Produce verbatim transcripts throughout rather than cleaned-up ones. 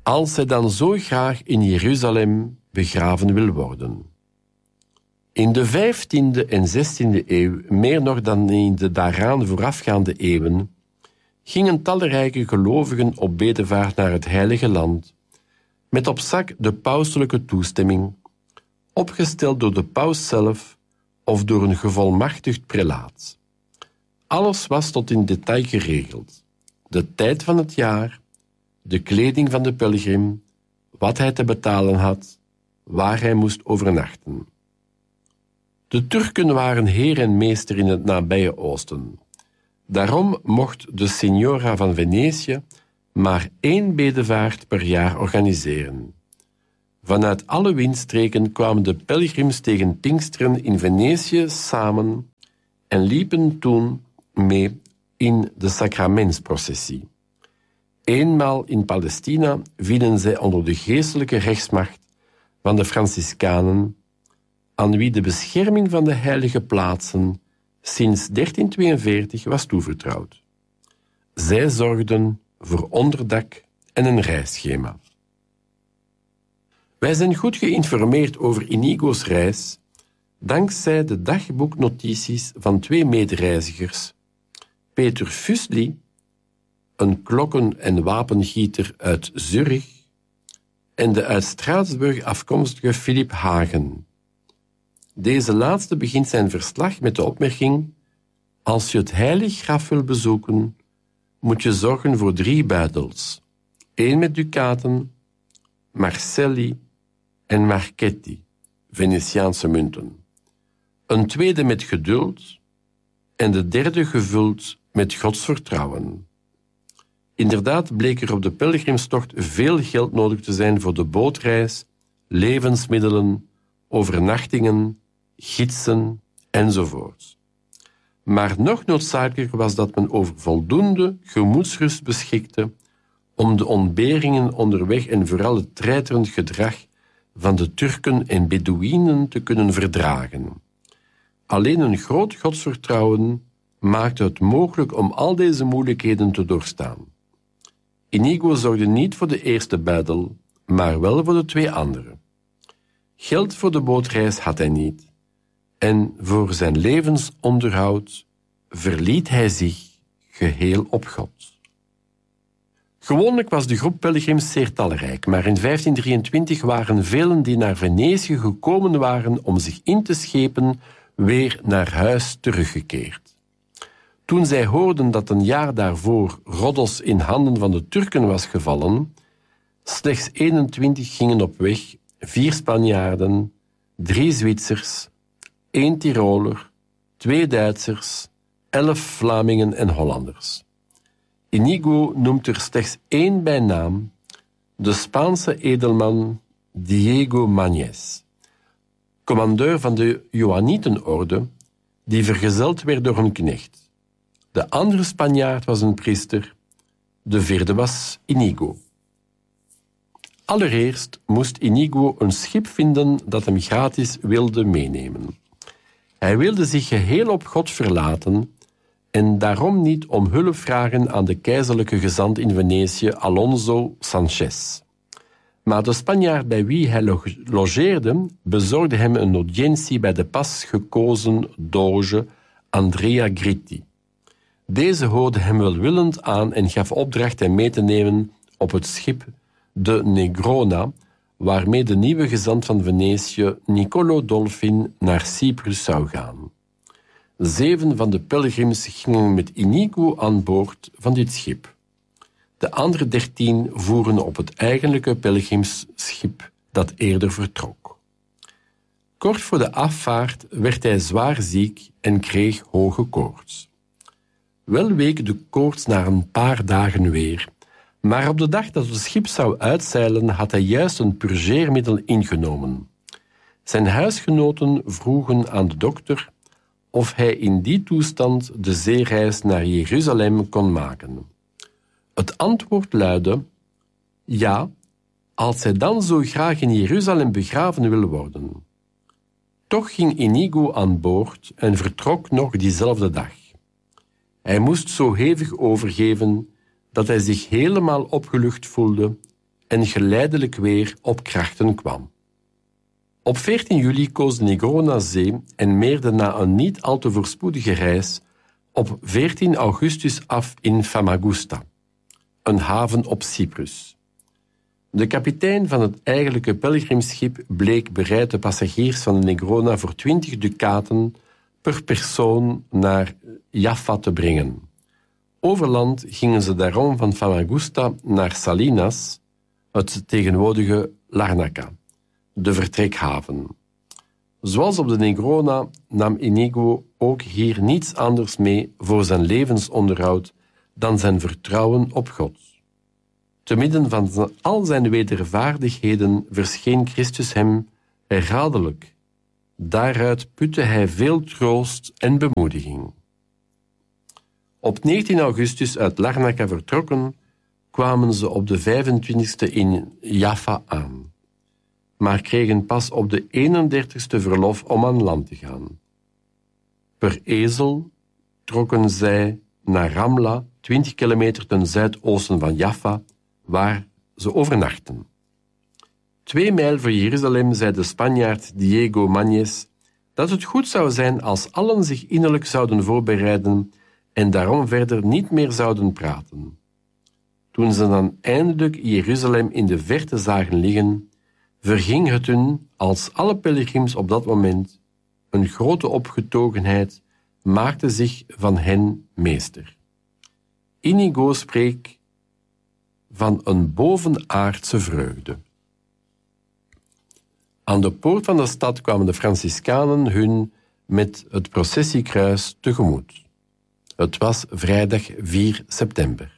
als hij dan zo graag in Jeruzalem begraven wil worden. In de vijftiende en zestiende eeuw, meer nog dan in de daaraan voorafgaande eeuwen, gingen talrijke gelovigen op bedevaart naar het Heilige Land, met op zak de pauselijke toestemming, opgesteld door de paus zelf of door een gevolmachtigd prelaat. Alles was tot in detail geregeld. De tijd van het jaar, de kleding van de pelgrim, wat hij te betalen had, waar hij moest overnachten. De Turken waren heer en meester in het nabije Oosten. Daarom mocht de Signora van Venetië maar één bedevaart per jaar organiseren. Vanuit alle windstreken kwamen de pelgrims tegen Pinksteren in Venetië samen en liepen toen mee in de sacramentsprocessie. Eenmaal in Palestina vielen zij onder de geestelijke rechtsmacht van de Franciscanen, aan wie de bescherming van de heilige plaatsen sinds dertienhonderdtweeënveertig was toevertrouwd. Zij zorgden voor onderdak en een reisschema. Wij zijn goed geïnformeerd over Inigo's reis, dankzij de dagboeknotities van twee medereizigers, Peter Fuseli, een klokken- en wapengieter uit Zurich, en de uit Straatsburg afkomstige Philip Hagen. Deze laatste begint zijn verslag met de opmerking: als je het heilig graf wil bezoeken, moet je zorgen voor drie buidels. Eén met ducaten, Marcelli en Marchetti, Venetiaanse munten. Een tweede met geduld en de derde gevuld met godsvertrouwen. Inderdaad bleek er op de pelgrimstocht veel geld nodig te zijn voor de bootreis, levensmiddelen, overnachtingen, gidsen enzovoort. Maar nog noodzakelijker was dat men over voldoende gemoedsrust beschikte om de ontberingen onderweg en vooral het treiterend gedrag van de Turken en Bedouinen te kunnen verdragen. Alleen een groot godsvertrouwen maakte het mogelijk om al deze moeilijkheden te doorstaan. Inigo zorgde niet voor de eerste buidel, maar wel voor de twee andere. Geld voor de bootreis had hij niet, en voor zijn levensonderhoud verliet hij zich geheel op God. Gewoonlijk was de groep pelgrims zeer talrijk, maar in vijftien drieëntwintig waren velen die naar Venetië gekomen waren om zich in te schepen weer naar huis teruggekeerd. Toen zij hoorden dat een jaar daarvoor Rhodos in handen van de Turken was gevallen, slechts eenentwintig gingen op weg, vier Spanjaarden, drie Zwitsers, één Tiroler, twee Duitsers, elf Vlamingen en Hollanders. Inigo noemt er slechts één bij naam, de Spaanse edelman Diego Mañez, commandeur van de Johannietenorde, die vergezeld werd door een knecht. De andere Spanjaard was een priester, de vierde was Inigo. Allereerst moest Inigo een schip vinden dat hem gratis wilde meenemen. Hij wilde zich geheel op God verlaten en daarom niet om hulp vragen aan de keizerlijke gezant in Venetië, Alonso Sanchez. Maar de Spanjaard bij wie hij logeerde bezorgde hem een audiëntie bij de pas gekozen doge Andrea Gritti. Deze hoorde hem welwillend aan en gaf opdracht hem mee te nemen op het schip de Negrona, waarmee de nieuwe gezant van Venetië, Niccolo Dolfin, naar Cyprus zou gaan. Zeven van de pelgrims gingen met Inigo aan boord van dit schip. De andere dertien voeren op het eigenlijke pelgrimsschip dat eerder vertrok. Kort voor de afvaart werd hij zwaar ziek en kreeg hoge koorts. Wel week de koorts na een paar dagen weer, maar op de dag dat het schip zou uitzeilen had hij juist een purgeermiddel ingenomen. Zijn huisgenoten vroegen aan de dokter of hij in die toestand de zeereis naar Jeruzalem kon maken. Het antwoord luidde: ja, als hij dan zo graag in Jeruzalem begraven wil worden. Toch ging Inigo aan boord en vertrok nog diezelfde dag. Hij moest zo hevig overgeven dat hij zich helemaal opgelucht voelde en geleidelijk weer op krachten kwam. Op veertien juli koos de Negrona zee en meerde na een niet al te voorspoedige reis op veertien augustus af in Famagusta, een haven op Cyprus. De kapitein van het eigenlijke pelgrimschip bleek bereid de passagiers van de Negrona voor twintig ducaten per persoon naar Jaffa te brengen. Overland gingen ze daarom van Famagusta naar Salinas, het tegenwoordige Larnaca, de vertrekhaven. Zoals op de Negrona nam Inigo ook hier niets anders mee voor zijn levensonderhoud dan zijn vertrouwen op God. Te midden van al zijn wedervaardigheden verscheen Christus hem herhaaldelijk. Daaruit putte hij veel troost en bemoediging. Op negentien augustus uit Larnaca vertrokken, kwamen ze op de vijfentwintigste in Jaffa aan, maar kregen pas op de eenendertigste verlof om aan land te gaan. Per ezel trokken zij naar Ramla, twintig kilometer ten zuidoosten van Jaffa, waar ze overnachten. Twee mijl voor Jeruzalem zei de Spanjaard Diego Mañez dat het goed zou zijn als allen zich innerlijk zouden voorbereiden en daarom verder niet meer zouden praten. Toen ze dan eindelijk Jeruzalem in de verte zagen liggen, verging het hun, als alle pelgrims op dat moment, een grote opgetogenheid maakte zich van hen meester. Inigo spreekt van een bovenaardse vreugde. Aan de poort van de stad kwamen de Franciscanen hun met het processiekruis tegemoet. Het was vrijdag vier september.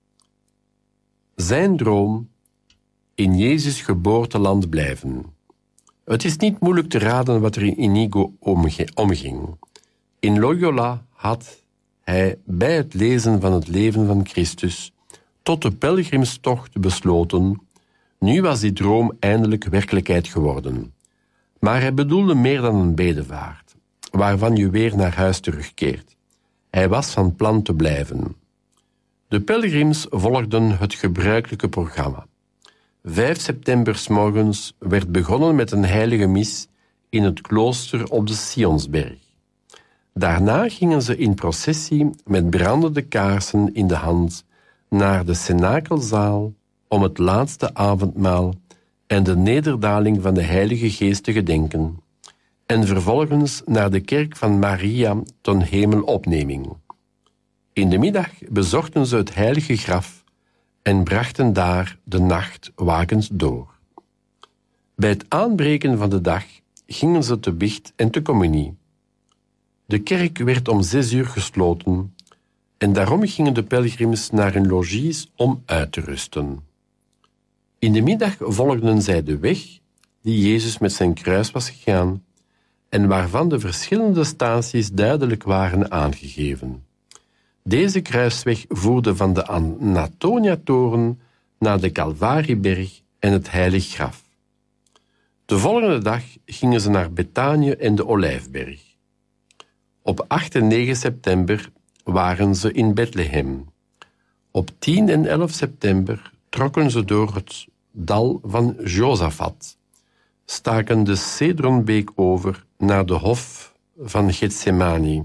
Zijn droom: in Jezus' geboorteland blijven. Het is niet moeilijk te raden wat er in Inigo omging. In Loyola had hij bij het lezen van het leven van Christus tot de pelgrimstocht besloten. Nu was die droom eindelijk werkelijkheid geworden. Maar hij bedoelde meer dan een bedevaart, waarvan je weer naar huis terugkeert. Hij was van plan te blijven. De pelgrims volgden het gebruikelijke programma. vijf september 's morgens werd begonnen met een heilige mis in het klooster op de Sionsberg. Daarna gingen ze in processie met brandende kaarsen in de hand naar de cenakelzaal om het laatste avondmaal en de nederdaling van de Heilige Geest te gedenken, en vervolgens naar de kerk van Maria ten hemelopneming. In de middag bezochten ze het heilige graf en brachten daar de nacht wakend door. Bij het aanbreken van de dag gingen ze te biecht en te communie. De kerk werd om zes uur gesloten en daarom gingen de pelgrims naar hun logies om uit te rusten. In de middag volgden zij de weg die Jezus met zijn kruis was gegaan en waarvan de verschillende staties duidelijk waren aangegeven. Deze kruisweg voerde van de Antonia-toren naar de Calvarieberg en het Heilig Graf. De volgende dag gingen ze naar Betanië en de Olijfberg. Op acht en negen september waren ze in Bethlehem. Op tien en elf september trokken ze door het dal van Josafat, staken de Cedronbeek over naar de hof van Getsemani.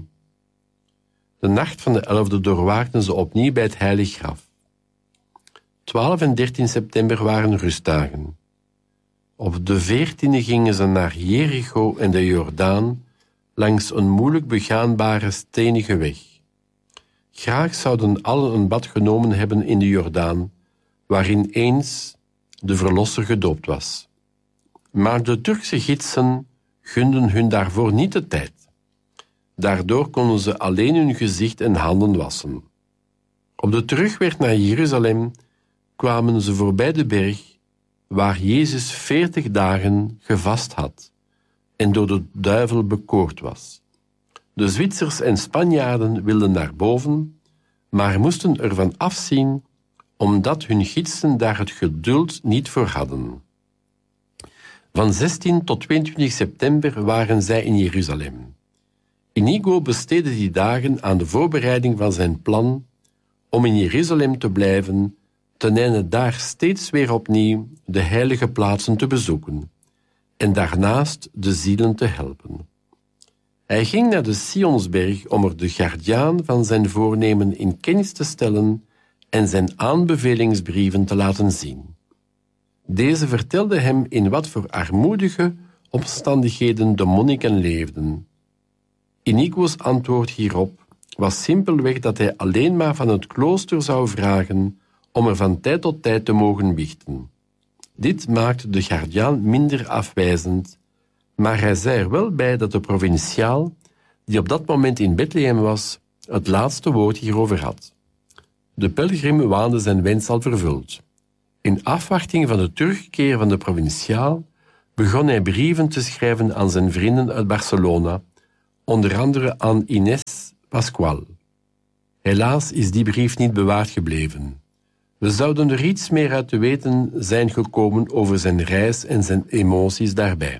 De nacht van de elfde doorwaakten ze opnieuw bij het Heilig Graf. twaalf en dertien september waren rustdagen. Op de veertiende gingen ze naar Jericho en de Jordaan langs een moeilijk begaanbare stenige weg. Graag zouden allen een bad genomen hebben in de Jordaan, waarin eens de Verlosser gedoopt was. Maar de Turkse gidsen gunden hun daarvoor niet de tijd. Daardoor konden ze alleen hun gezicht en handen wassen. Op de terugweg naar Jeruzalem kwamen ze voorbij de berg waar Jezus veertig dagen gevast had en door de duivel bekoord was. De Zwitsers en Spanjaarden wilden naar boven, maar moesten ervan afzien omdat hun gidsen daar het geduld niet voor hadden. Van zestien tot tweeëntwintig september waren zij in Jeruzalem. Inigo besteedde die dagen aan de voorbereiding van zijn plan om in Jeruzalem te blijven ten einde daar steeds weer opnieuw de heilige plaatsen te bezoeken en daarnaast de zielen te helpen. Hij ging naar de Sionsberg om er de gardiaan van zijn voornemen in kennis te stellen en zijn aanbevelingsbrieven te laten zien. Deze vertelde hem in wat voor armoedige omstandigheden de monniken leefden. Inigo's antwoord hierop was simpelweg dat hij alleen maar van het klooster zou vragen om er van tijd tot tijd te mogen biechten. Dit maakte de gardiaan minder afwijzend, maar hij zei er wel bij dat de provinciaal, die op dat moment in Bethlehem was, het laatste woord hierover had. De pelgrim waande zijn wens al vervuld. In afwachting van de terugkeer van de provinciaal begon hij brieven te schrijven aan zijn vrienden uit Barcelona, onder andere aan Inés Pascual. Helaas is die brief niet bewaard gebleven. We zouden er iets meer uit te weten zijn gekomen over zijn reis en zijn emoties daarbij.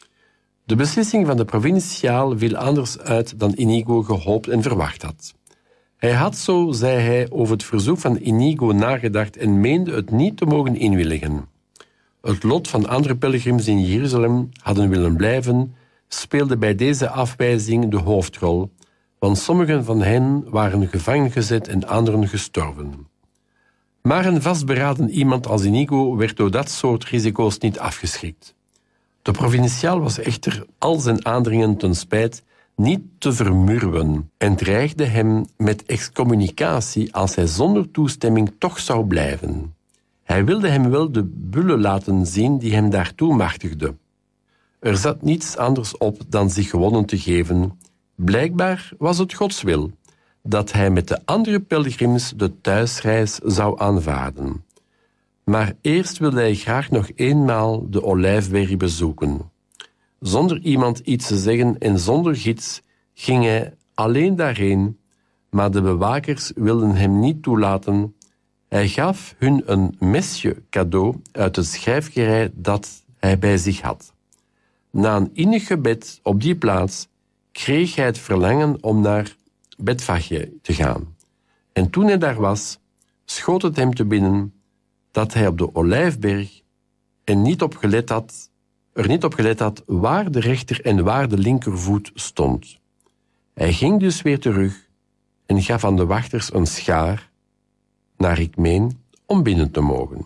De beslissing van de provinciaal viel anders uit dan Inigo gehoopt en verwacht had. Hij had, zo zei hij, over het verzoek van Inigo nagedacht en meende het niet te mogen inwilligen. Het lot van andere pelgrims in Jeruzalem hadden willen blijven, speelde bij deze afwijzing de hoofdrol, want sommigen van hen waren gevangen gezet en anderen gestorven. Maar een vastberaden iemand als Inigo werd door dat soort risico's niet afgeschrikt. De provinciaal was echter al zijn aandringen ten spijt niet te vermurwen en dreigde hem met excommunicatie als hij zonder toestemming toch zou blijven. Hij wilde hem wel de bulle laten zien die hem daartoe machtigde. Er zat niets anders op dan zich gewonnen te geven. Blijkbaar was het Gods wil dat hij met de andere pelgrims de thuisreis zou aanvaarden. Maar eerst wilde hij graag nog eenmaal de Olijfberg bezoeken. Zonder iemand iets te zeggen en zonder gids ging hij alleen daarheen, maar de bewakers wilden hem niet toelaten. Hij gaf hun een mesje cadeau uit het schrijfgerei dat hij bij zich had. Na een innig gebed op die plaats kreeg hij het verlangen om naar Bethfage te gaan. En toen hij daar was, schoot het hem te binnen dat hij op de Olijfberg en niet op gelet had, er niet op gelet had waar de rechter en waar de linkervoet stond. Hij ging dus weer terug en gaf aan de wachters een schaar, naar ik meen, om binnen te mogen.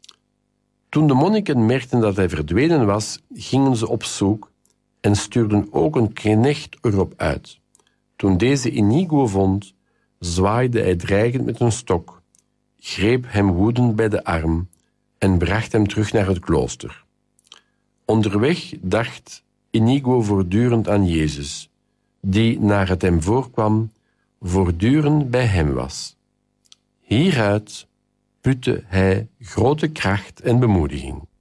Toen de monniken merkten dat hij verdwenen was, gingen ze op zoek en stuurden ook een knecht erop uit. Toen deze Inigo vond, zwaaide hij dreigend met een stok, greep hem woedend bij de arm en bracht hem terug naar het klooster. Onderweg dacht Inigo voortdurend aan Jezus, die, naar het hem voorkwam, voortdurend bij hem was. Hieruit putte hij grote kracht en bemoediging.